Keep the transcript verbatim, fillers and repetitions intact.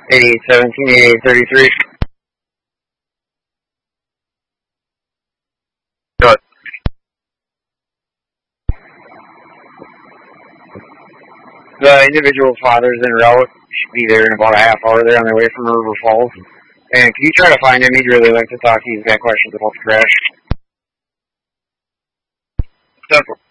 eighty-eight seventeen, eighty-eight thirty-three. Good. The individual fathers en route should be there in about a half hour. They're on their way from River Falls. And can you try to find him? He'd really like to talk to you. He's got questions about the crash. Simple.